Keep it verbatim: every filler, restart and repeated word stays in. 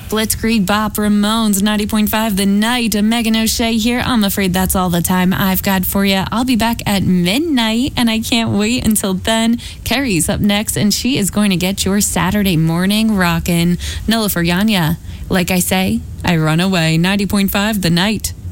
Blitzkrieg Bop, Ramones, ninety point five The Night. Megan O'Shea here. I'm afraid that's all the time I've got for you. I'll be back at midnight, and I can't wait until then. Carrie's up next, and she is going to get your Saturday morning rockin'. Nola Furgania. Like I say, I run away. ninety point five The Night.